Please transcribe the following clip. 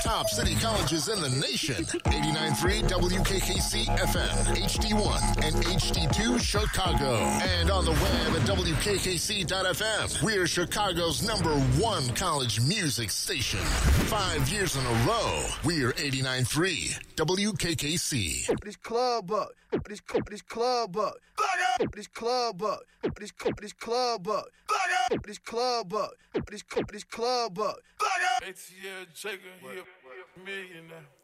Top city colleges in the nation. 89.3 WKKC FM, HD1 and HD2 Chicago. And on the web at WKKC.FM. We're Chicago's #1 college music station. 5 years in a row. We're 89.3 WKKC. This club up. This club up. This club up. This club up. This club up. This club up. This club up. ATL Jacob, he a millionaire.